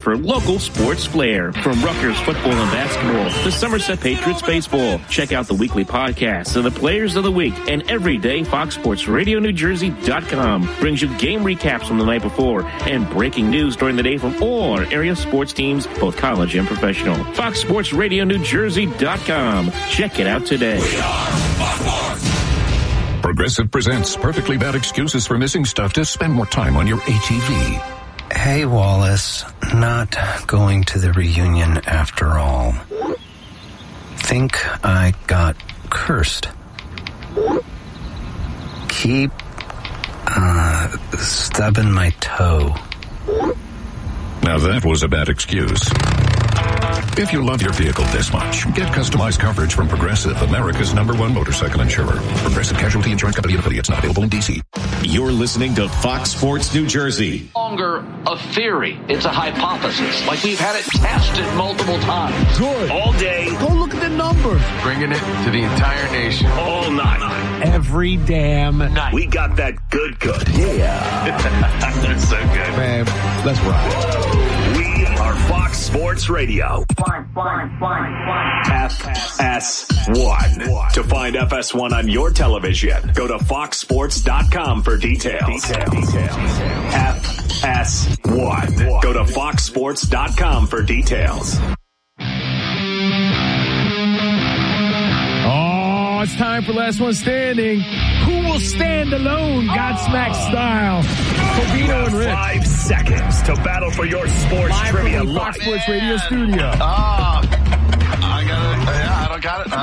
for local sports flair. From Rutgers football and basketball to Somerset Patriots baseball. Check out the weekly podcasts of the Players of the Week. And every day, Fox Sports Radio NewJersey.com brings you game recaps from the night before and breaking news during the day from all our area sports teams, both college and professional. Fox Sports Radio NewJersey.com. Check it out today. We are Fox Sports. Progressive presents Perfectly Bad Excuses for Missing Stuff to spend more time on your ATV. Hey, Wallace. Not going to the reunion after all. Think I got cursed. Keep stubbing my toe. Now that was a bad excuse. If you love your vehicle this much, get customized coverage from Progressive, America's #1 motorcycle insurer. Progressive Casualty Insurance Company and affiliates, not available in D.C. You're listening to Fox Sports New Jersey. Longer a theory. It's a hypothesis. Like we've had it tested multiple times. Good. All day. Go look at the numbers. Bringing it to the entire nation. All night. Every damn night. We got that good. Yeah. That's so good. Man, let's rock. We are Fox Sports Radio. Fine. FS1. To find FS1 on your television, go to foxsports.com for details. FS1. Go to foxsports.com for details. Oh, it's time for Last One Standing. Who will stand alone, Godsmack style? Covino and Rich. 5 seconds to battle for your sports Live trivia from the Fox Sports Radio studio. I got it.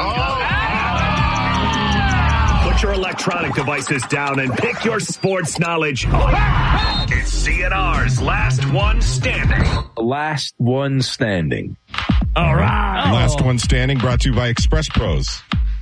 Put your electronic devices down and pick your sports knowledge. It's CNR's Last One Standing. Last One Standing. All right. Last One Standing brought to you by Express Pros.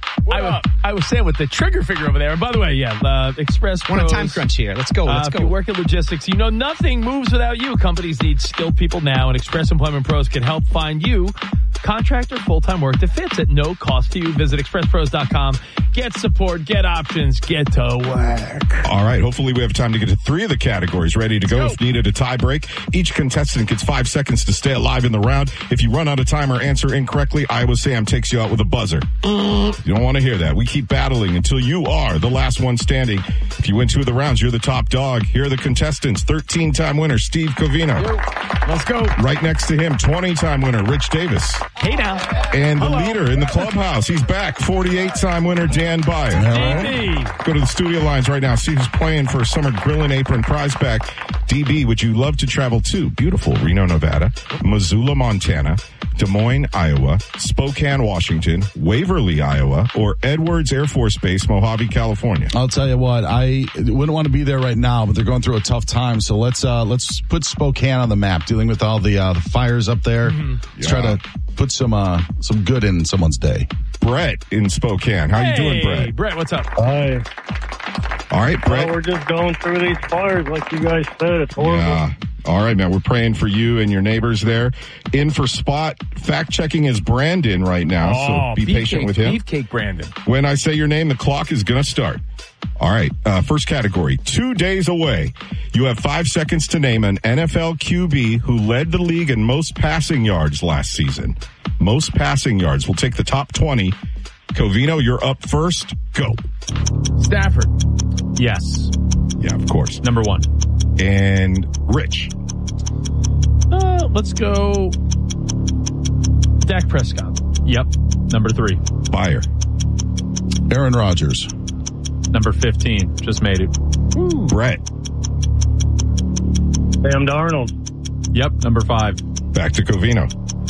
I was saying with the trigger finger over there. And by the way, Express Pros. On a time crunch here. Let's go. If you work in logistics, you know nothing moves without you. Companies need skilled people now, and Express Employment Pros can help find you contract or full-time work that fits at no cost to you. Visit expresspros.com. Get support, get options, get to work. All right. Hopefully we have time to get to 3 of the categories ready to go. If needed a tie break, each contestant gets 5 seconds to stay alive in the round. If you run out of time or answer incorrectly, Iowa Sam takes you out with a buzzer. You don't want to hear that. We keep battling until you are the last one standing. If you win 2 of the rounds, you're the top dog. Here are the contestants. 13-time winner, Steve Covino. Let's go. Right next to him, 20-time winner, Rich Davis. Hey now. And the leader in the clubhouse, he's back, 48-time winner, Dan Byer. Right. Go to the studio lines right now. See who's playing for a summer grill and apron prize pack. DB, would you love to travel to beautiful Reno, Nevada, Missoula, Montana, Des Moines, Iowa, Spokane, Washington, Waverly, Iowa, or Edwards Air Force Base, Mojave, California? I'll tell you what, I wouldn't want to be there right now, but they're going through a tough time. So let's put Spokane on the map, dealing with all the fires up there. Let's try to put some good in someone's day. Brett in Spokane. How you doing, Brett? Brett, what's up? Hi. All right, Brett. Well, we're just going through these fires like you guys said. It's horrible. Yeah. All right, man. We're praying for you and your neighbors there. In for Spot, fact-checking is Brandon right now, so be patient with him. Beefcake Brandon. When I say your name, the clock is going to start. All right, first category, 2 days away. You have 5 seconds to name an NFL QB who led the league in most passing yards last season. Most passing yards. We'll take the top 20. Covino, you're up first. Go. Stafford. Yes. Yeah, of course. Number 1. And Rich. Let's go Dak Prescott. Yep. Number 3. Byer. Aaron Rodgers. Number 15. Just made it. Brett. Sam Darnold. Yep. Number 5. Back to Covino.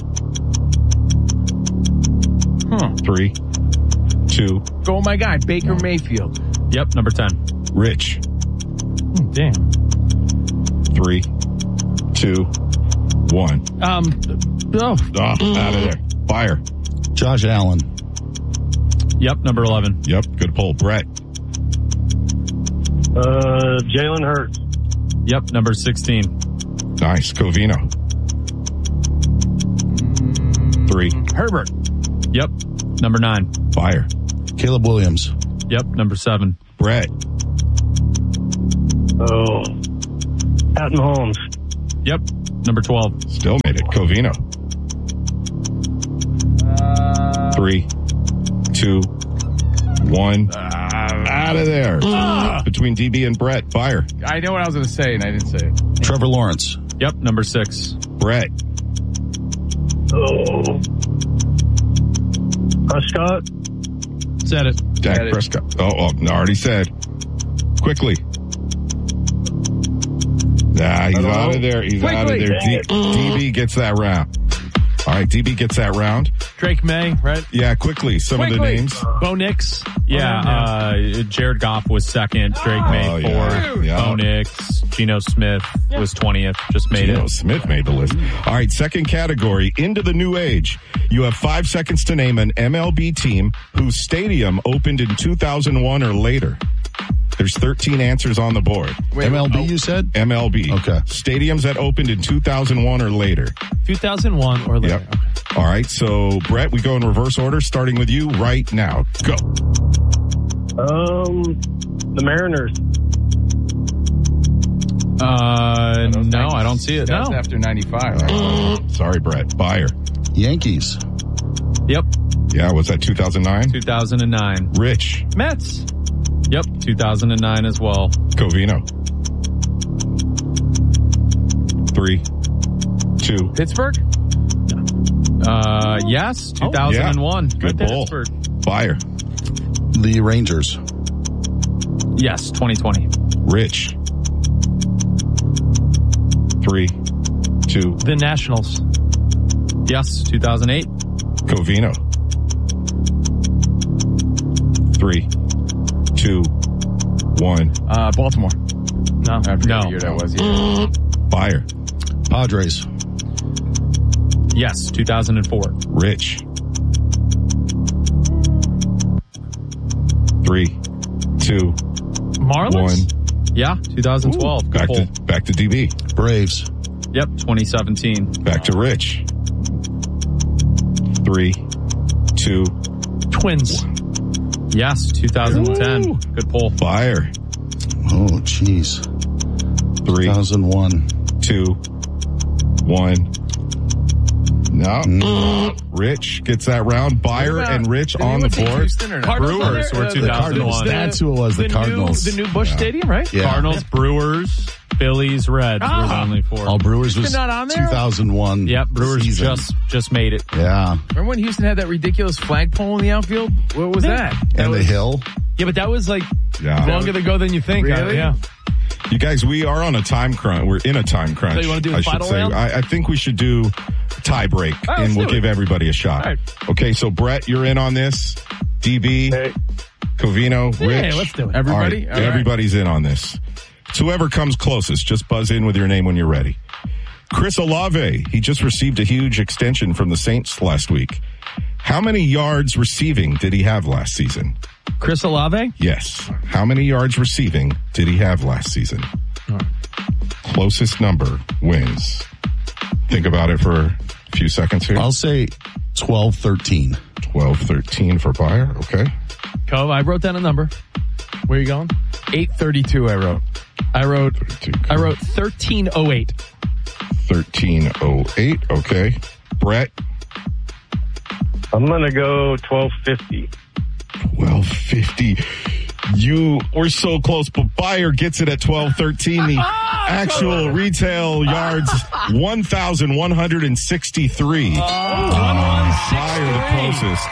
3, 2. Go my guy, Baker Mayfield. Yep. Number 10. Rich. Damn. 3, 2, 1. Out of there. Byer. Josh Allen. Yep. Number 11. Yep. Good pull. Brett. Jalen Hurts. Yep. Number 16. Nice. Covino. 3. Herbert. Yep. Number 9. Byer. Caleb Williams. Yep. Number 7. Brett. Patton Holmes. Yep. Number 12. Still made it. Covino. 3, 2, 1. Out of there. Between DB and Brett. Buyer. I know what I was going to say, and I didn't say it. Trevor Lawrence. Yep, number 6. Brett. Prescott. Said it. Dak Prescott. Oh, already said. Quickly. Nah, he's out of there. He's out of there. DB gets that round. All right, DB gets that round. Drake May, right? Yeah, quickly. Some of the names. Bo Nix. Jared Goff was second. Drake May 4th. Yeah. Bo Nix. Geno Smith was 20th. Just made Geno it. Smith made the list. All right, second category, into the new age. You have 5 seconds to name an MLB team whose stadium opened in 2001 or later. There's 13 answers on the board. MLB, you said? MLB. Okay. Stadiums that opened in 2001 or later. 2001 or later. Yep. Okay. All right, so Brett, we go in reverse order, starting with you right now. Go. The Mariners. No, I don't see it. That's after 95. Sorry, Brett. Buyer. Yankees. Yep. Yeah, was that 2009? 2009. Rich. Mets. Yep, 2009 as well. Covino. 3, 2. Pittsburgh? Yes, 2001. Good pull. Buyer. The Rangers. Yes, 2020. Rich. 3, 2. The Nationals. Yes, 2008. Covino. 3, 2, 1. Baltimore. No. I forgot what year that was. Yeah. Buyer. Padres. Yes, 2004. Rich. 3, 2, Marlins? 1. Yeah, 2012. Good pull. Back to DB. Braves. Yep, 2017. Back to Rich. 3, 2. Twins. Yes, 2010. Ooh. Good pull. Buyer. Oh, jeez. 3, 2001. 2, 1. No. Rich gets that round. Buyer and Rich on the board. Brewers were 2001. That's who it was, the Cardinals. The new Busch Stadium, right? Yeah. Cardinals, Brewers, Phillies, Reds were the only 4. Oh, Brewers was not on there? 2001. Yep, Brewers season. just made it. Yeah. Remember when Houston had that ridiculous flagpole in the outfield? What was that? And the hill. Yeah, but that was like longer ago than you think. Really? Yeah. You guys, we are on a time crunch. We're in a time crunch. So you want to do the final round? I think we should do tie break, and we'll give everybody a shot. All right. Okay, so Brett, you're in on this. DB, Covino, Rich. Yeah, let's do it. Everybody? All right, everybody's in on this. So whoever comes closest, just buzz in with your name when you're ready. Chris Olave, he just received a huge extension from the Saints last week. How many yards receiving did he have last season? Chris Olave? Yes. How many yards receiving did he have last season? Closest number wins. Think about it for a few seconds here. I'll say 12-13. 12-13 for Buyer. Okay. Cove, I wrote down a number. Where are you going? 832 I wrote 1308. 1308. Okay. Brett. I'm going to go 1250. 1250. You were so close, but Buyer gets it at 1213. The actual retail yards, 1,163. Buyer the closest.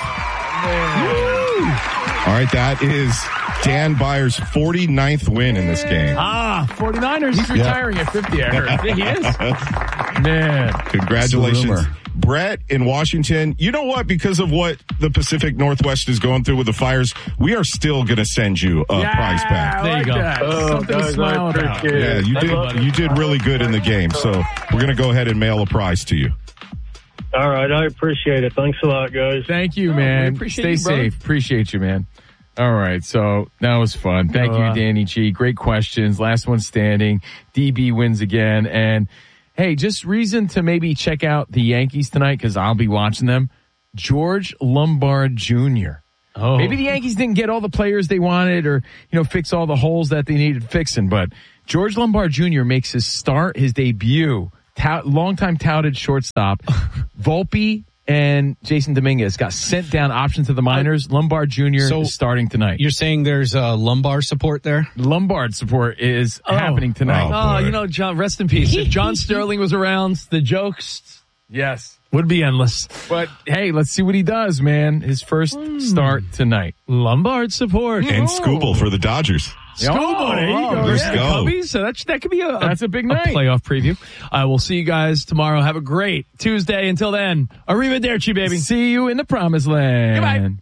All right, that is Dan Byer's 49th win in this game. 49ers. He's retiring at 50, I heard. He is? Man. Congratulations. Brett in Washington, you know what? Because of what the Pacific Northwest is going through with the fires, we are still going to send you a prize pack. There you go. Something to smile about. Yeah, you did really good in the game. So we're going to go ahead and mail a prize to you. All right, I appreciate it. Thanks a lot, guys. Thank you, man. appreciate Stay you, safe. Appreciate you, man. All right, so that was fun. Thank you, Danny G. Great questions. Last one standing. DB wins again. And, hey, just reason to maybe check out the Yankees tonight because I'll be watching them. George Lombard Jr. Oh. Maybe the Yankees didn't get all the players they wanted or, fix all the holes that they needed fixing. But George Lombard Jr. makes his debut longtime touted shortstop, Volpe and Jason Dominguez got sent down option to the minors. Lombard Jr. is starting tonight. You're saying there's lumbar support there? Lombard support is happening tonight. John, rest in peace. If John Sterling was around, the jokes, yes, would be endless. But hey, let's see what he does, man. His first start tonight. Lombard support. And Skubal for the Dodgers. Skubal, there you go. Let's go. Cubbies, so that could be that's a big night. Playoff preview. I will see you guys tomorrow. Have a great Tuesday. Until then, arrivederci, baby. See you in the promised land.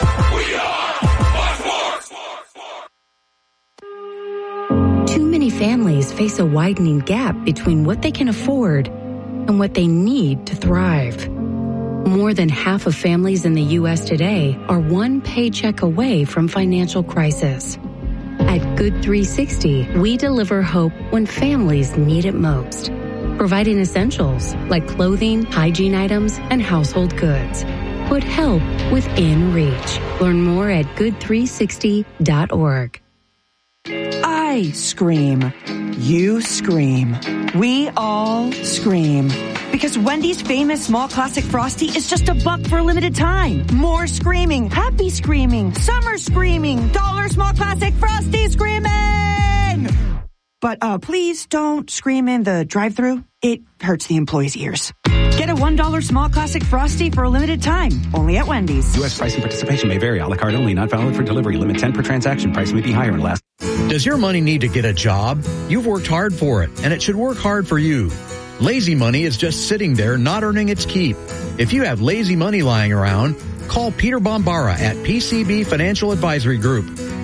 Goodbye. Too many families face a widening gap between what they can afford and what they need to thrive. More than half of families in the U.S. today are one paycheck away from financial crisis. At Good 360, we deliver hope when families need it most, providing essentials like clothing, hygiene items, and household goods. Put help within reach. Learn more at good360.org. I scream. You scream. We all scream. Because Wendy's famous small classic Frosty is just $1 for a limited time. More screaming, happy screaming, summer screaming, dollar small classic Frosty screaming! But please don't scream in the drive-thru. It hurts the employees' ears. Get a $1 small classic Frosty for a limited time, only at Wendy's. U.S. price and participation may vary. A la carte only, not valid for delivery. Limit 10 per transaction. Price may be higher in last. Does your money need to get a job? You've worked hard for it, and it should work hard for you. Lazy money is just sitting there, not earning its keep. If you have lazy money lying around, call Peter Bombara at PCB Financial Advisory Group,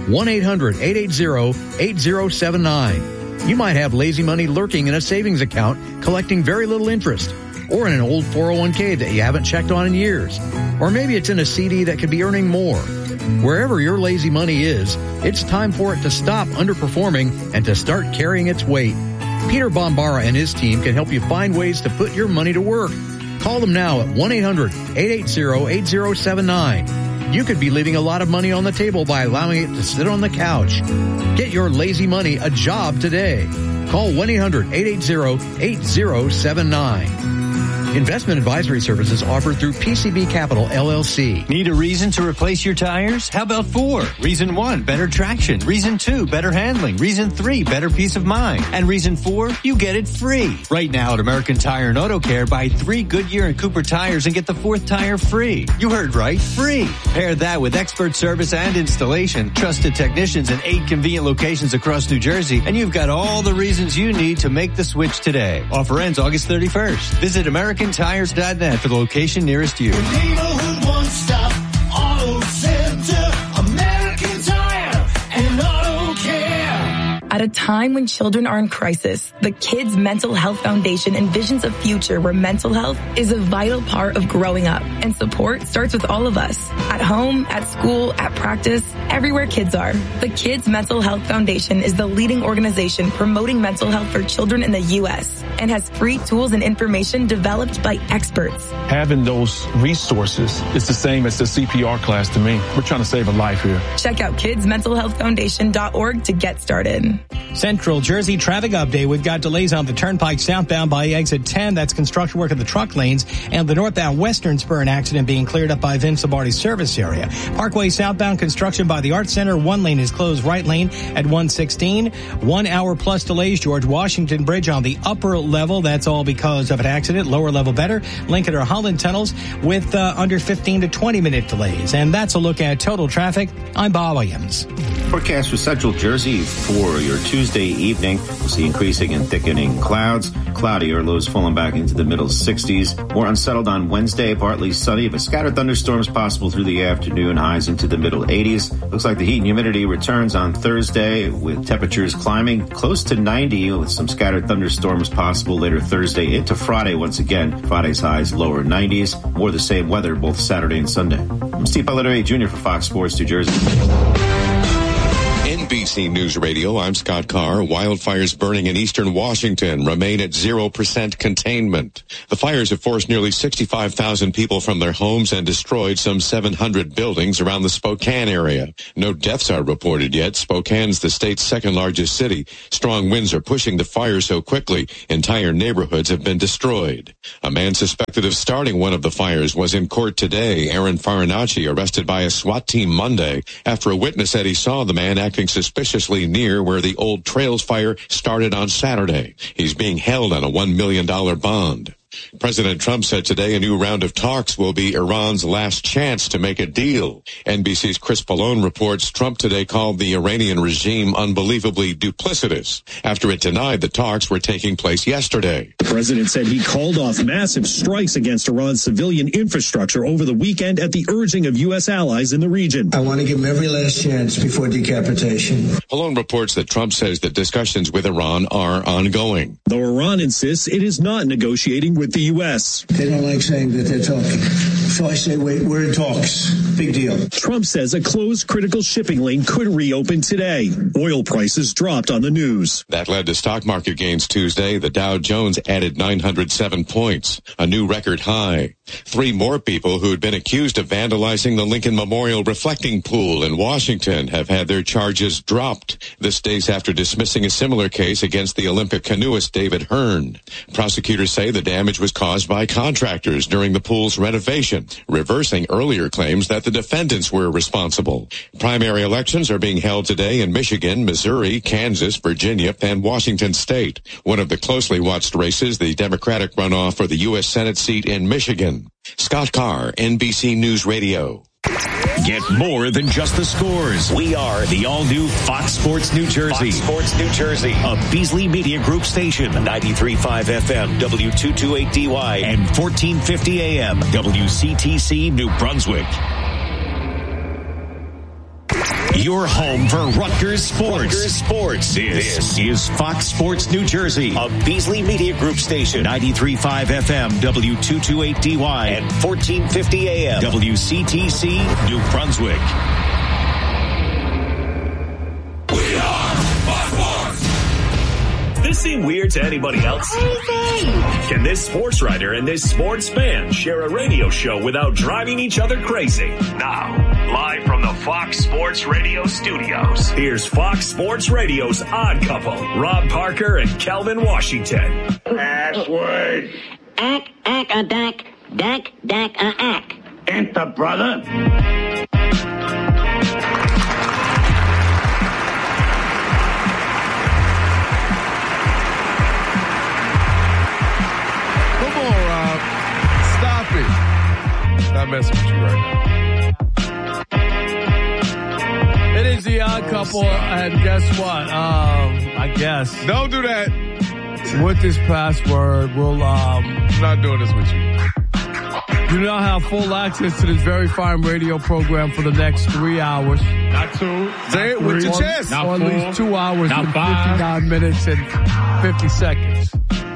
1-800-880-8079. You might have lazy money lurking in a savings account, collecting very little interest, or in an old 401k that you haven't checked on in years. Or maybe it's in a CD that could be earning more. Wherever your lazy money is, it's time for it to stop underperforming and to start carrying its weight. Peter Bombara and his team can help you find ways to put your money to work. Call them now at 1-800-880-8079. You could be leaving a lot of money on the table by allowing it to sit on the couch. Get your lazy money a job today. Call 1-800-880-8079. Investment advisory services offered through PCB Capital, LLC. Need a reason to replace your tires? How about 4? Reason 1, better traction. Reason 2, better handling. Reason 3, better peace of mind. And reason 4, you get it free. Right now at American Tire and Auto Care, buy 3 Goodyear and Cooper tires and get the 4th tire free. You heard right, free. Pair that with expert service and installation, trusted technicians in 8 convenient locations across New Jersey, and you've got all the reasons you need to make the switch today. Offer ends August 31st. Visit AmericanTires.net for the location nearest you. Neighborhood one-stop auto center, American Tire and Auto Care. At a time when children are in crisis, the Kids Mental Health Foundation envisions a future where mental health is a vital part of growing up, and support starts with all of us. At home, at school, at practice, everywhere kids are. The Kids Mental Health Foundation is the leading organization promoting mental health for children in the U.S. and has free tools and information developed by experts. Having those resources is the same as the CPR class to me. We're trying to save a life here. Check out kidsmentalhealthfoundation.org to get started. Central Jersey traffic update. We've got delays on the Turnpike southbound by exit 10. That's construction work in the truck lanes, and the northbound western spur an accident being cleared up by Vince Lombardi's service area. Parkway southbound construction by the Art Center. One lane is closed, right lane at 116. 1 hour plus delays. George Washington Bridge on the upper level. That's all because of an accident. Lower level better. Lincoln or Holland tunnels with under 15 to 20 minute delays. And that's a look at total traffic. I'm Bob Williams. Forecast for Central Jersey for your Tuesday evening. We'll see increasing and thickening clouds. Cloudier, lows falling back into the middle 60s. More unsettled on Wednesday, partly sunny, but scattered thunderstorms possible through the afternoon, highs into the middle 80s. Looks like the heat and humidity returns on Thursday with temperatures climbing close to 90 with some scattered thunderstorms possible later Thursday into Friday once again. Friday's highs lower 90s. More the same weather both Saturday and Sunday. I'm Steve Bellamy Jr. for Fox Sports New Jersey. NBC NBC News Radio, I'm Scott Carr. Wildfires burning in eastern Washington remain at 0% containment. The fires have forced nearly 65,000 people from their homes and destroyed some 700 buildings around the Spokane area. No deaths are reported yet. Spokane's the state's second largest city. Strong winds are pushing the fire so quickly, entire neighborhoods have been destroyed. A man suspected of starting one of the fires was in court today. Aaron Farinacci arrested by a SWAT team Monday after a witness said he saw the man acting suspiciously near where the Old Trails fire started on Saturday. He's being held on a $1 million bond. President Trump said today a new round of talks will be Iran's last chance to make a deal. NBC's Chris Pallone reports Trump today called the Iranian regime unbelievably duplicitous after it denied the talks were taking place yesterday. The president said he called off massive strikes against Iran's civilian infrastructure over the weekend at the urging of U.S. allies in the region. I want to give him every last chance before decapitation. Pallone reports that Trump says that discussions with Iran are ongoing. Though Iran insists it is not negotiating with the U.S. They don't like saying that they're talking. So I say, wait, we're in talks. Big deal. Trump says a closed critical shipping lane could reopen today. Oil prices dropped on the news. That led to stock market gains Tuesday. The Dow Jones added 907 points, a new record high. 3 more people who had been accused of vandalizing the Lincoln Memorial reflecting pool in Washington have had their charges dropped. This days after dismissing a similar case against the Olympic canoeist David Hearn. Prosecutors say the damage was caused by contractors during the pool's renovation, reversing earlier claims that the defendants were responsible. Primary elections are being held today in Michigan, Missouri, Kansas, Virginia, and Washington State. One of the closely watched races, the Democratic runoff for the U.S. Senate seat in Michigan. Scott Carr, NBC News Radio. Get more than just the scores. We are the all-new Fox Sports New Jersey. Fox Sports New Jersey. A Beasley Media Group station. 93.5 FM, W228DY, and 1450 AM, WCTC New Brunswick. Your home for Rutgers Sports. This is Fox Sports New Jersey, a Beasley Media Group station. 93.5 FM, W228DY, and 1450 AM, WCTC New Brunswick. We are Fox Sports. This seem weird to anybody else? Can this sports writer and this sports fan share a radio show without driving each other crazy? Now, live from the Fox Sports Radio studios, here's Fox Sports Radio's Odd Couple, Rob Parker and Kelvin Washington. Password. Ack, ack. Enter, brother. Not messing with you right now. It is the Odd Couple, and guess what? I guess. Don't do that. With this password, we'll, not doing this with you. You now have full access to this very fine radio program for the next 3 hours. Not 2. Say it with your chest. Not at least 2 hours and 59 minutes and 50 seconds.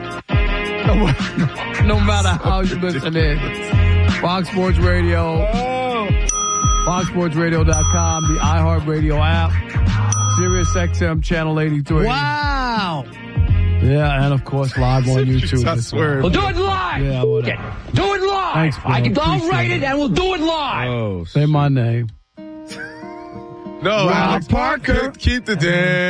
No matter how you listen in. Fox Sports Radio, FoxSportsRadio.com, the iHeartRadio app, SiriusXM Channel 83. Wow. Yeah, and of course live on YouTube. We'll do it live. Yeah, whatever. Do it live. Thanks, I'll write it and we'll do it live. Oh, say my name. No, Rob Parker. Keep the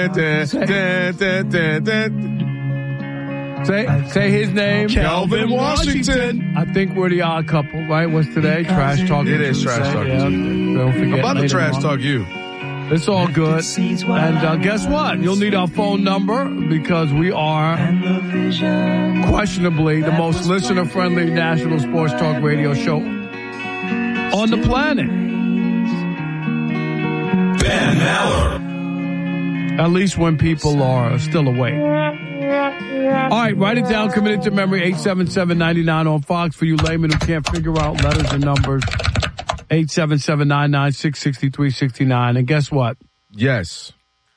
Say his name. Kelvin Washington. I think we're the Odd Couple, right? What's today? Trash talk. It is trash talk. Yeah, don't forget. I'm about to trash on. talk you. It's all good. And guess what? You'll need our phone number because we are questionably the most listener-friendly national sports talk radio show on the planet. Ben Maller. At least when people are still awake. All right, write it down, commit it to memory, 877-99 on Fox for you laymen who can't figure out letters and numbers. 877-996-6369. And guess what? Yes.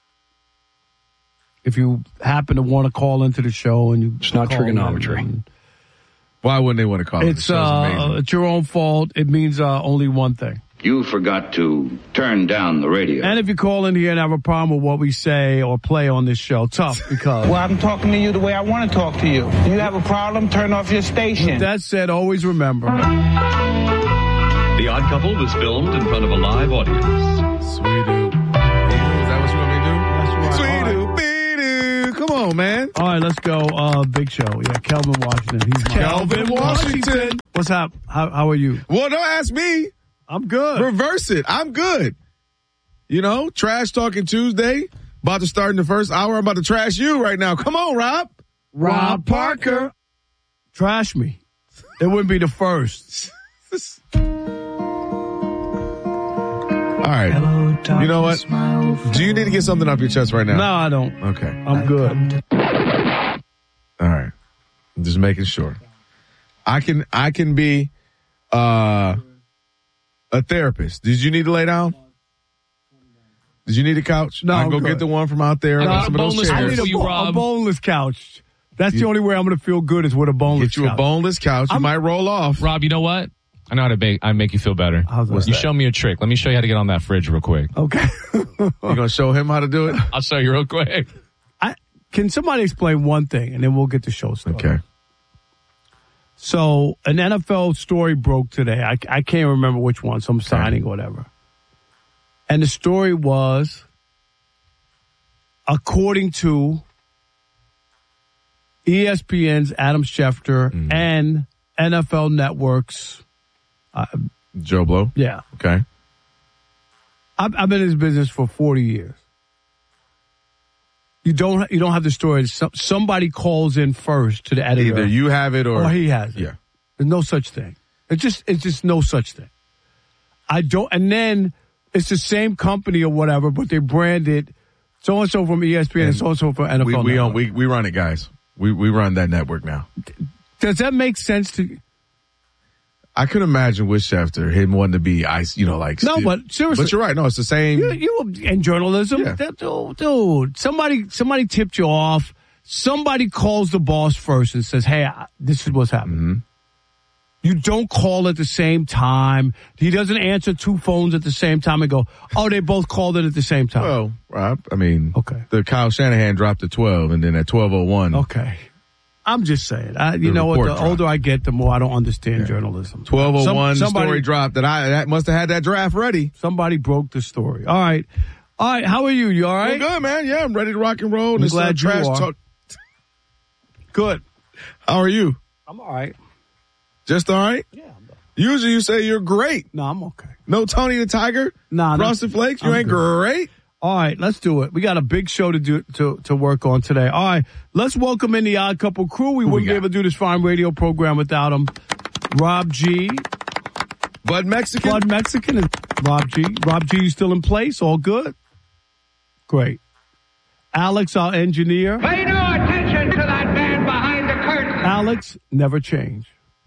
If you happen to want to call into the show and you... It's not trigonometry. Why wouldn't they want to call it's your own fault. It means only one thing. You forgot to turn down the radio. And if you call in here and have a problem with what we say or play on this show, tough because... Well, I'm talking to you the way I want to talk to you. If you have a problem, turn off your station. With that said, always remember... The Odd Couple was filmed in front of a live audience. Sweet-oo. Is that what you want me to do? That's right. Sweet-oo, beat-oo. Come on, man. All right, let's go. Big show. Yeah, Kelvin Washington. He's Kelvin Washington. What's up? How are you? Well, don't ask me. I'm good. Reverse it. I'm good. You know, Trash Talking Tuesday. About to start in the first hour. I'm about to trash you right now. Come on, Rob. Rob Parker. Trash me. It wouldn't be the first. All right. Hello, you know what? Do you need to get something off your chest right now? No, I don't. Okay. I'm good. All right. I'm just making sure. I can be a therapist. Did you need to lay down? Did you need a couch? No, I can go get the one from out there. I some of those chairs. I need a boneless couch. That's the only way I'm going to feel good is with a boneless couch. Get you a boneless couch. You might roll off. Rob, you know what? I know how to make you feel better. You show me a trick. Let me show you how to get on that fridge real quick. Okay. You going to show him how to do it? I'll show you real quick. Can somebody explain one thing, and then we'll get the show started? Okay. So an NFL story broke today. I can't remember which one, some signing or whatever. And the story was, according to ESPN's Adam Schefter and NFL Network's Joe Blow? Yeah. Okay. I've been in this business for 40 years. You don't have the story. Somebody calls in first to the editor. Either you have it or he has it. Yeah. There's no such thing. It's just no such thing. And then it's the same company or whatever, but they brand it so-and-so from ESPN and so-and-so from NFL. We run it, guys. We run that network now. Does that make sense to... I could imagine with Schefter, him wanting to be No, but seriously. But you're right. No, it's the same. You in journalism. Yeah. Dude, somebody tipped you off. Somebody calls the boss first and says, hey, this is what's happening. Mm-hmm. You don't call at the same time. He doesn't answer two phones at the same time and go, oh, they both called in at the same time. Well, Rob, I mean, okay. The Kyle Shanahan dropped at 12, and then at 12:01. Okay. I'm just saying. You know what? The older I get, the more I don't understand journalism. 12:01, the story dropped that must have had that draft ready. Somebody broke the story. All right. How are you? You all right? Well, good, man. Yeah, I'm ready to rock and roll. I'm glad you are. Talk. Good. How are you? I'm all right. Just all right? Yeah. Usually you say you're great. No, I'm okay. No Tony the Tiger? Nah, Frosted Flakes? You ain't great? All right, let's do it. We got a big show to work on today. All right, let's welcome in the Odd Couple crew. We wouldn't be able to do this fine radio program without them. Rob G. Bud Mexican and Rob G. Rob G, you still in place? All good? Great. Alex, our engineer. Pay no attention to that man behind the curtain. Alex, never change.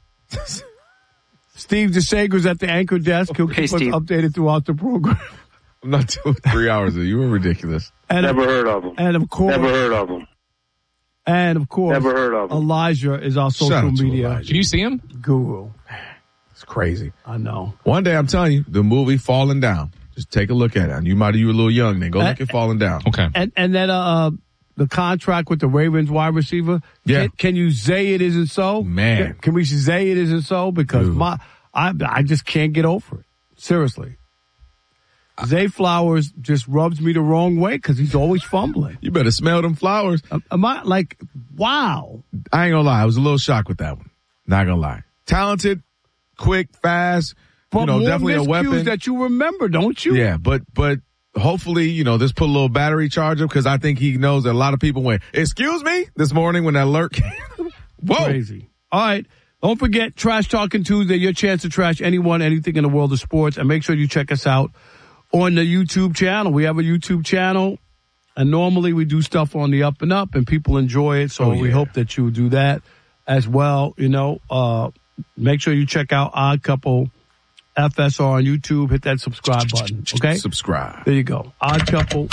Steve DeSager's at the anchor desk. He'll keep us updated throughout the program. I'm not doing 3 hours of it. You were ridiculous. Never heard of him. And of course. Never heard of him. And of course. Never heard of him. Elijah is our social media. Can you see him? Guru. It's crazy. I know. One day, I'm telling you, the movie Falling Down. Just take a look at it. And you a little young then. Go look at Falling Down. Okay. And then the contract with the Ravens wide receiver. Yeah. Can you say it isn't so? Man. Can we say it isn't so? Because I just can't get over it. Seriously. Zay Flowers just rubs me the wrong way because he's always fumbling. You better smell them flowers. Am I like, wow. I ain't gonna lie. I was a little shocked with that one. Not gonna lie. Talented, quick, fast. But more definitely a weapon that you remember, don't you? Yeah, but hopefully, this put a little battery charge up because I think he knows that a lot of people went, excuse me, this morning when that alert came. Whoa. Crazy. All right. Don't forget Trash Talking Tuesday, your chance to trash anyone, anything in the world of sports. And make sure you check us out on the YouTube channel. We have a YouTube channel, and normally we do stuff on the up and up, and people enjoy it. So we hope that you do that as well. Make sure you check out Odd Couple FSR on YouTube. Hit that subscribe button. Okay? Subscribe. There you go. Odd Couple.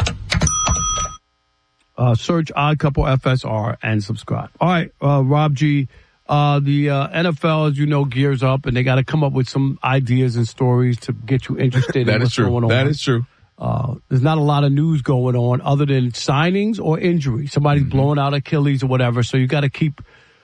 Search Odd Couple FSR and subscribe. All right, Rob G. The NFL, as you know, gears up, and they got to come up with some ideas and stories to get you interested in what's going on. That is true. There's not a lot of news going on other than signings or injury. Somebody's blowing out Achilles or whatever, so you got to keep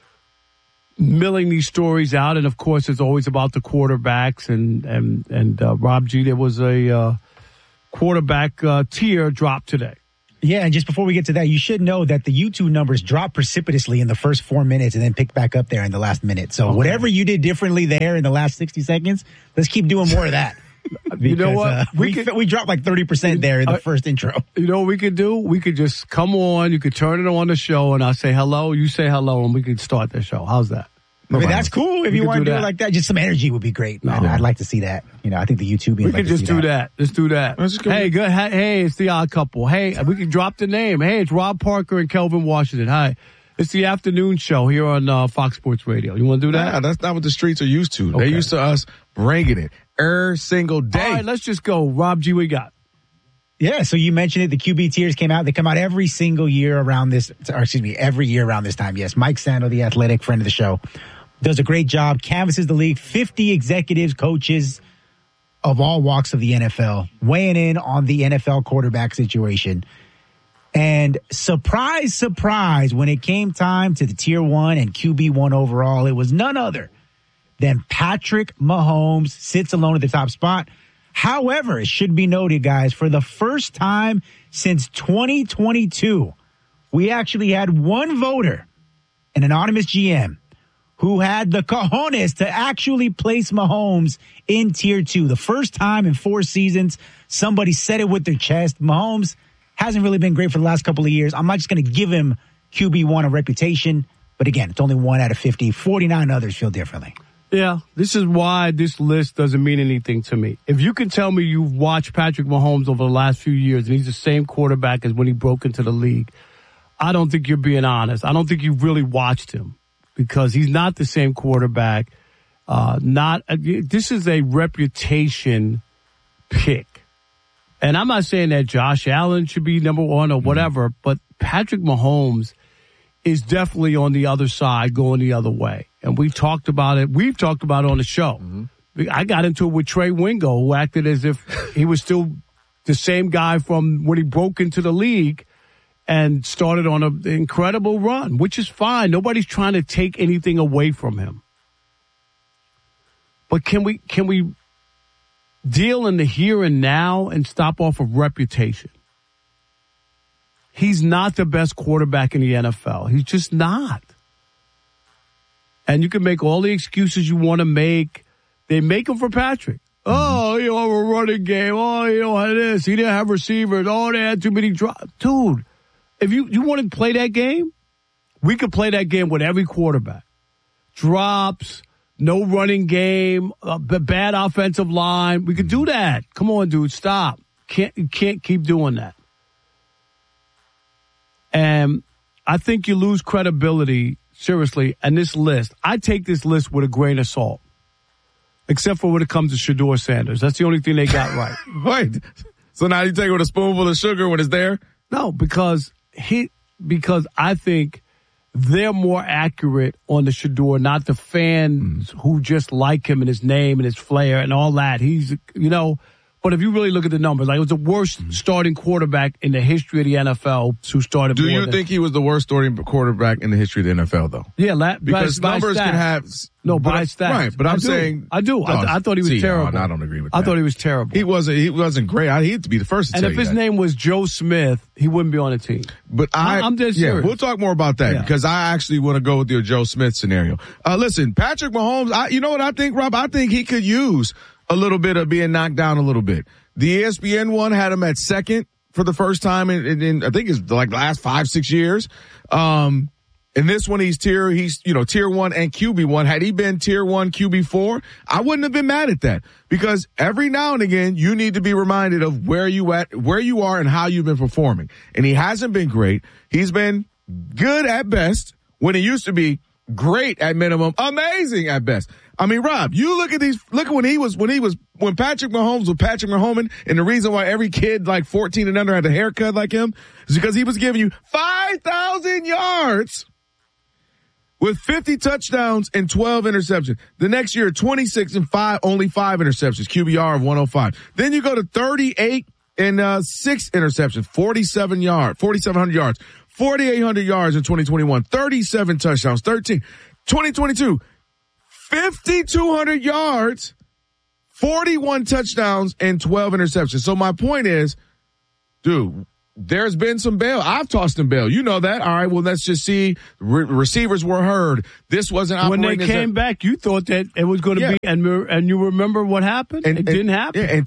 milling these stories out. And, of course, it's always about the quarterbacks. And Rob G, there was a quarterback tier drop today. Yeah, and just before we get to that, you should know that the YouTube numbers dropped precipitously in the first 4 minutes and then picked back up there in the last minute. So whatever you did differently there in the last 60 seconds, let's keep doing more of that. Because, you know what? We dropped like 30% there in the first intro. You know what we could do? We could just come on. You could turn it on the show, and I'll say hello. You say hello, and we could start the show. How's that? I mean, that's cool. If you want to do it like that, just some energy would be great. No. I'd like to see that. You know, I think the YouTube. We could just do that. Let's do that. Hey, good. Hey, it's the Odd Couple. Hey, we can drop the name. Hey, it's Rob Parker and Kelvin Washington. Hi. It's the afternoon show here on Fox Sports Radio. You want to do that? Nah, that's not what the streets are used to. Okay. They're used to us bringing it every single day. All right, let's just go. Rob G, we got. Yeah, so you mentioned it. The QB tiers came out. They come out every single year around this, every year around this time. Yes, Mike Sando, the athletic friend of the show, does a great job, canvasses the league, 50 executives, coaches of all walks of the NFL, weighing in on the NFL quarterback situation. And surprise, surprise, when it came time to the tier 1 and QB1 overall, it was none other than Patrick Mahomes sits alone at the top spot. However, it should be noted, guys, for the first time since 2022, we actually had one voter, an anonymous GM, who had the cojones to actually place Mahomes in tier 2. The first time in 4 seasons, somebody said it with their chest. Mahomes hasn't really been great for the last couple of years. I'm not just going to give him QB1 a reputation, but again, it's only 1 out of 50. 49 others feel differently. Yeah, this is why this list doesn't mean anything to me. If you can tell me you've watched Patrick Mahomes over the last few years and he's the same quarterback as when he broke into the league, I don't think you're being honest. I don't think you've really watched him because he's not the same quarterback. This is a reputation pick. And I'm not saying that Josh Allen should be number 1 or whatever, but Patrick Mahomes is definitely on the other side, going the other way. And we've talked about it. We've talked about it on the show. I got into it with Trey Wingo, who acted as if he was still the same guy from when he broke into the league and started on an incredible run, which is fine. Nobody's trying to take anything away from him. But can we deal in the here and now and stop off of reputation? He's not the best quarterback in the NFL. He's just not. And you can make all the excuses you want to make. They make them for Patrick. Oh, you know, a running game. Oh, you know, this. He didn't have receivers. Oh, they had too many drops. Dude, if you want to play that game, we could play that game with every quarterback. Drops, no running game, bad offensive line. We could do that. Come on, dude, stop. You can't keep doing that. And I think you lose credibility, seriously, and this list. I take this list with a grain of salt, except for when it comes to Shedeur Sanders. That's the only thing they got right. Wait, so now you take it with a spoonful of sugar when it's there? No, because I think they're more accurate on the Shedeur, not the fans who just like him and his name and his flair and all that. He's, you know, but if you really look at the numbers, like it was the worst starting quarterback in the history of the NFL who started. Do you think he was the worst starting quarterback in the history of the NFL, though? Yeah, because numbers can have by stats. Right, but I'm saying I do. I thought he was terrible. I don't agree with that. I thought he was terrible. He wasn't great. I hate to be the first to and tell if you his name was Joe Smith, he wouldn't be on the team. But I'm dead serious. Yeah, we'll talk more about that because I actually want to go with your Joe Smith scenario. Listen, Patrick Mahomes, you know what I think, Rob? I think he could use a little bit of being knocked down a little bit. The ESPN one had him at second for the first time in I think it's like last 5-6 years. In this one, he's tier 1 and QB1. Had he been tier 1 QB4, I wouldn't have been mad at that because every now and again you need to be reminded of where you are and how you've been performing. And he hasn't been great. He's been good at best when he used to be great at minimum, amazing at best. I mean, Rob, you look at when Patrick Mahomes was Patrick Mahomes, and the reason why every kid like 14 and under had a haircut like him is because he was giving you 5,000 yards with 50 touchdowns and 12 interceptions. The next year, 26 and 5, only 5 interceptions, QBR of 105. Then you go to 38 and 6 interceptions, 4,700 yards, 4,800 yards in 2021, 37 touchdowns, 13. 2022, 5,200 yards, 41 touchdowns, and 12 interceptions. So my point is, dude, there's been some bail. I've tossed him bail. You know that. All right, well, let's just see. Receivers were hurt. This wasn't operating. When they came back, you thought that it was going to be, and you remember what happened? It didn't happen. Yeah, in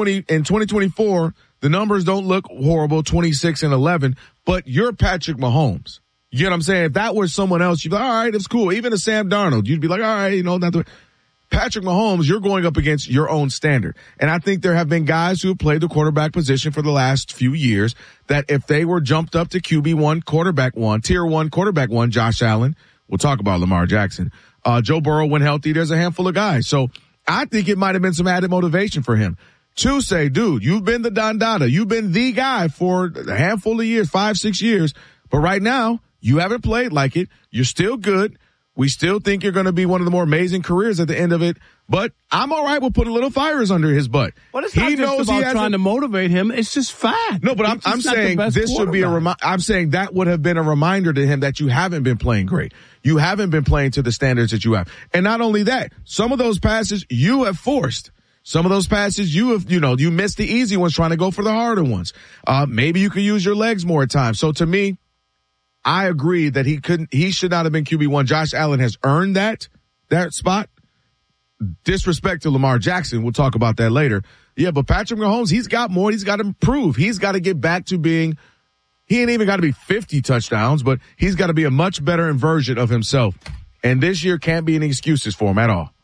2024, the numbers don't look horrible, 26 and 11, but you're Patrick Mahomes. You know what I'm saying? If that was someone else, you'd be like, all right, it's cool. Even a Sam Darnold, you'd be like, all right, not the Patrick Mahomes, you're going up against your own standard. And I think there have been guys who have played the quarterback position for the last few years that if they were jumped up to QB1, quarterback one, tier 1, quarterback 1, Josh Allen, we'll talk about Lamar Jackson, Joe Burrow when healthy, there's a handful of guys. So I think it might have been some added motivation for him to say, dude, you've been the Don Dada. You've been the guy for a handful of years, 5-6 years. But right now, you haven't played like it. You're still good. We still think you're going to be one of the more amazing careers at the end of it. But I'm all right with putting little fires under his butt. Well, it's not just about trying to motivate him. It's just fact. No, but I'm saying this should be I'm saying that would have been a reminder to him that you haven't been playing great. You haven't been playing to the standards that you have. And not only that, some of those passes you have forced. Some of those passes you missed the easy ones trying to go for the harder ones. Maybe you could use your legs more at times. So to me, I agree that he should not have been QB1. Josh Allen has earned that spot. Disrespect to Lamar Jackson. We'll talk about that later. Yeah, but Patrick Mahomes, he's got more. He's got to improve. He's got to get back to being, he ain't even got to be 50 touchdowns, but he's got to be a much better version of himself. And this year can't be any excuses for him at all.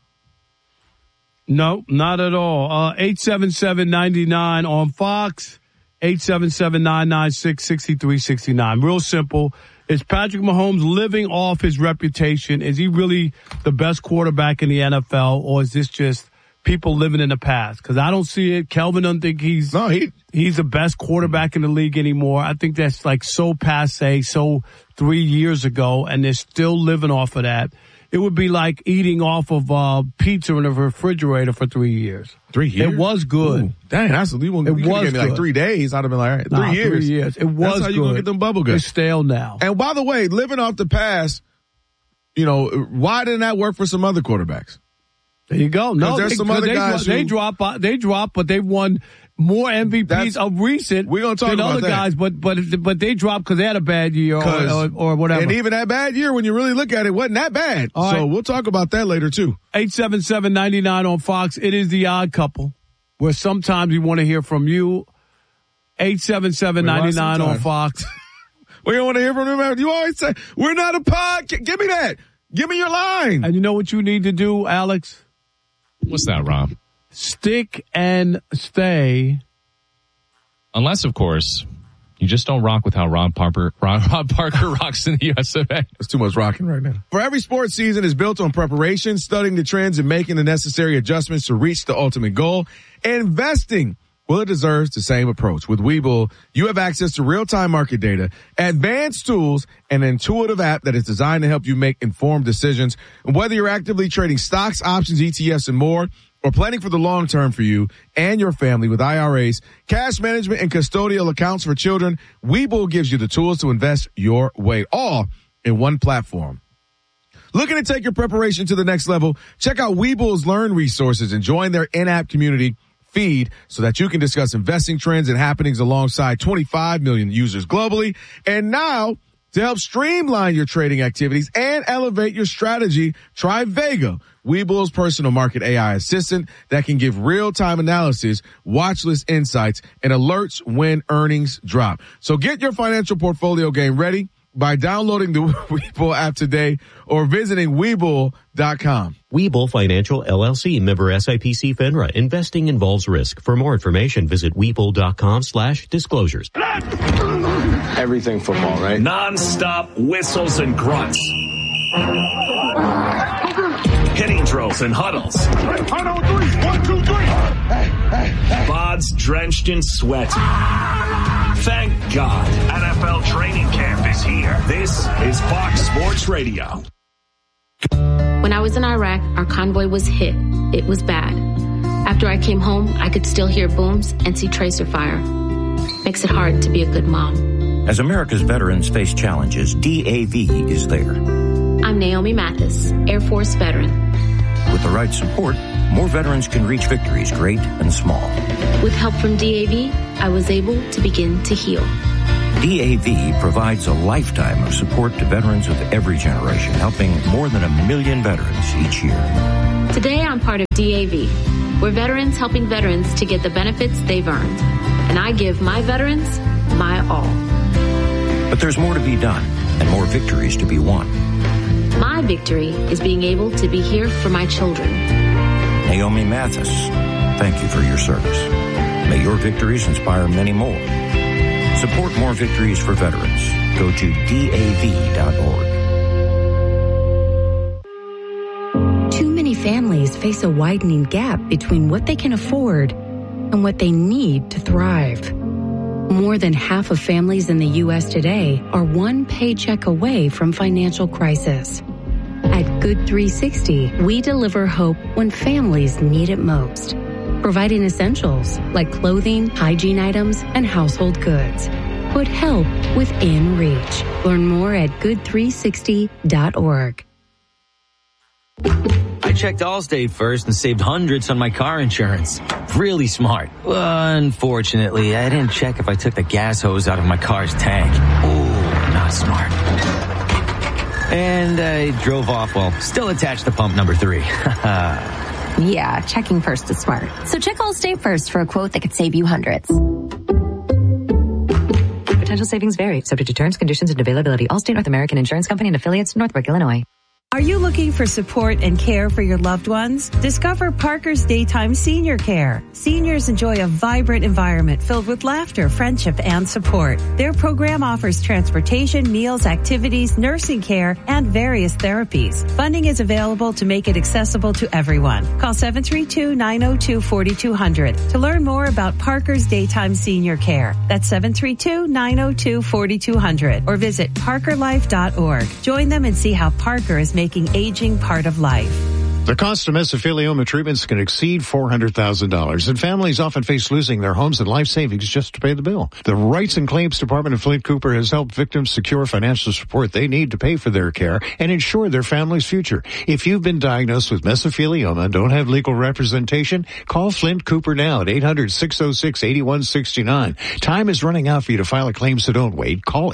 No, not at all. 877-99 on Fox. 877-996-6369. Real simple. Is Patrick Mahomes living off his reputation? Is he really the best quarterback in the NFL, or is this just people living in the past? Because I don't see it. Kelvin doesn't think he's the best quarterback in the league anymore. I think that's like so passé, so 3 years ago, and they're still living off of that. It would be like eating off of pizza in a refrigerator for 3 years. 3 years? It was good. Ooh, dang, that's you gave me like 3 days. I'd have been like, all right, 3 years. 3 years. It was that's how you gonna get them bubble guts. It's stale now. And by the way, living off the past, why didn't that work for some other quarterbacks? There you go. No, there's some other guys they drop, but they've won more MVPs of recent we're gonna talk than about other that. guys, but they dropped because they had a bad year or whatever. And even that bad year, when you really look at it, wasn't that bad. All so right. we'll talk about that later too. 877-99 on Fox. It is the Odd Couple, where sometimes we want to hear from you. 877-99 on Fox. We don't want to hear from them. You always say, we're not a podcast. Give me that. Give me your line. And you know what you need to do, Alex? What's that, Rob? Stick and stay. Unless, of course, you just don't rock with how Rob Parker rocks in the US of A. There's too much rocking right now. For every sports season is built on preparation, studying the trends, and making the necessary adjustments to reach the ultimate goal. Investing, well, it deserves the same approach. With Webull, you have access to real-time market data, advanced tools, and an intuitive app that is designed to help you make informed decisions. And whether you're actively trading stocks, options, ETFs, and more, or planning for the long term for you and your family with IRAs, cash management, and custodial accounts for children, Webull gives you the tools to invest your way, all in one platform. Looking to take your preparation to the next level? Check out Webull's Learn resources and join their in-app community feed so that you can discuss investing trends and happenings alongside 25 million users globally. And now, to help streamline your trading activities and elevate your strategy, try Vega, Webull's personal market AI assistant that can give real-time analysis, watch list insights, and alerts when earnings drop. So get your financial portfolio game ready by downloading the Webull app today or visiting Webull.com. Webull Financial LLC, member SIPC FINRA. Investing involves risk. For more information, visit Webull.com/disclosures. Everything football, right? Non-stop whistles and grunts. Hitting drills and huddles. 1, 2, 3. Bods drenched in sweat. Thank God NFL training camp is here. This is Fox Sports Radio. When I was in Iraq, our convoy was hit. It was bad. After I came home, I could still hear booms and see tracer fire. Makes it hard to be a good mom. As America's veterans face challenges, DAV is there. I'm Naomi Mathis, Air Force veteran. With the right support, more veterans can reach victories, great and small. With help from DAV, I was able to begin to heal. DAV provides a lifetime of support to veterans of every generation, helping more than 1 million veterans each year. Today, I'm part of DAV. We're veterans helping veterans to get the benefits they've earned. And I give my veterans my all. But there's more to be done and more victories to be won. My victory is being able to be here for my children. Naomi Mathis, thank you for your service. May your victories inspire many more. Support more victories for veterans. Go to DAV.org. Too many families face a widening gap between what they can afford and what they need to thrive. More than half of families in the U.S. today are one paycheck away from financial crisis. At Good 360, we deliver hope when families need it most, providing essentials like clothing, hygiene items, and household goods. Put help within reach. Learn more at good360.org. I checked Allstate first and saved hundreds on my car insurance. Really smart. Unfortunately, I didn't check if I took the gas hose out of my car's tank. Ooh, not smart. And I drove off while still attached to pump number 3. Yeah, checking first is smart. So check Allstate first for a quote that could save you hundreds. Potential savings vary, subject to terms, conditions, and availability. Allstate North American Insurance Company and affiliates, Northbrook, Illinois. Are you looking for support and care for your loved ones? Discover Parker's Daytime Senior Care. Seniors enjoy a vibrant environment filled with laughter, friendship, and support. Their program offers transportation, meals, activities, nursing care, and various therapies. Funding is available to make it accessible to everyone. Call 732-902-4200 to learn more about Parker's Daytime Senior Care. That's 732-902-4200 or visit parkerlife.org. Join them and see how Parker is making aging part of life. The cost of mesothelioma treatments can exceed $400,000, and families often face losing their homes and life savings just to pay the bill. The Rights and Claims Department of Flint Cooper has helped victims secure financial support they need to pay for their care and ensure their family's future. If you've been diagnosed with mesothelioma and don't have legal representation, call Flint Cooper now at 800-606-8169. Time is running out for you to file a claim, so don't wait. Call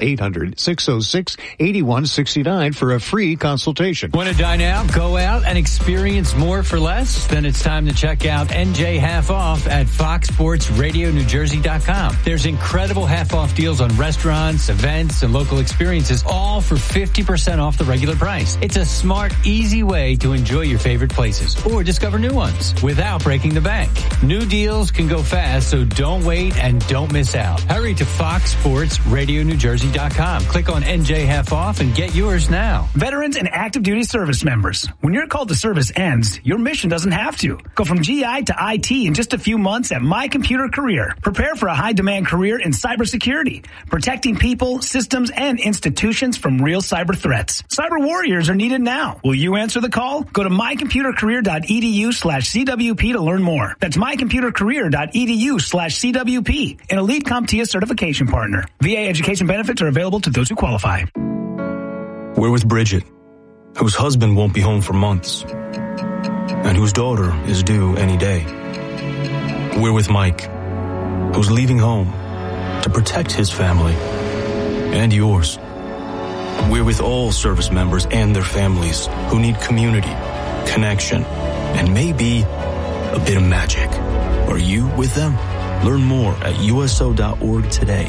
800-606-8169 for a free consultation. Want to dine out, go out, and experience more for less? Then it's time to check out NJ Half Off at FoxSportsRadioNewJersey.com. There's incredible half-off deals on restaurants, events, and local experiences, all for 50% off the regular price. It's a smart, easy way to enjoy your favorite places or discover new ones without breaking the bank. New deals can go fast, so don't wait and don't miss out. Hurry to FoxSportsRadioNewJersey.com. Click on NJ Half Off and get yours now. Veterans and active duty service members, when you're called to service ends, your mission doesn't have to. Go from GI to IT in just a few months at My Computer Career. Prepare for a high-demand career in cybersecurity, protecting people, systems, and institutions from real cyber threats. Cyber warriors are needed now. Will you answer the call? Go to mycomputercareer.edu/CWP to learn more. That's mycomputercareer.edu/CWP, an elite CompTIA certification partner. VA education benefits are available to those who qualify. We're with Bridget, whose husband won't be home for months, and whose daughter is due any day. We're with Mike, who's leaving home to protect his family and yours. We're with all service members and their families who need community, connection, and maybe a bit of magic. Are you with them? Learn more at USO.org today.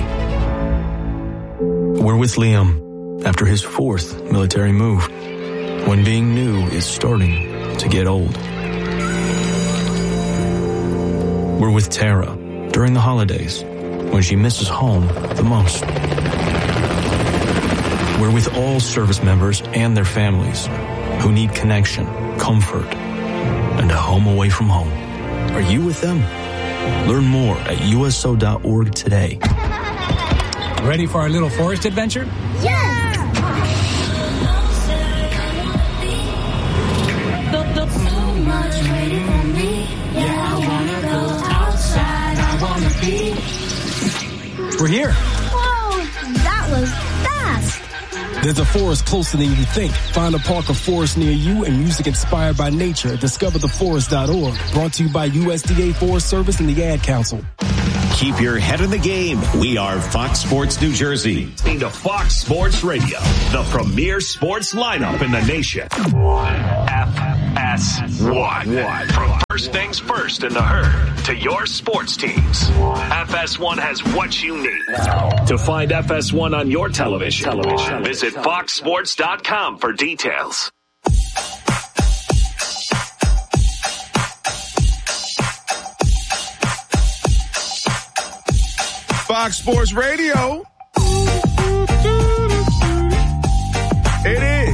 We're with Liam after his 4th military move, when being new is starting to get old. We're with Tara during the holidays, when she misses home the most. We're with all service members and their families who need connection, comfort, and a home away from home. Are you with them? Learn more at USO.org today. Ready for our little forest adventure? Yes! We're here. Whoa, that was fast. There's a forest closer than you think. Find a park or forest near you and music inspired by nature at discovertheforest.org. Brought to you by USDA Forest Service and the Ad Council. Keep your head in the game. We are Fox Sports New Jersey. Into Fox Sports Radio, the premier sports lineup in the nation. FS1. From first things first in the herd to your sports teams, FS1 has what you need. To find FS1 on your television, visit foxsports.com for details. Fox Sports Radio. It is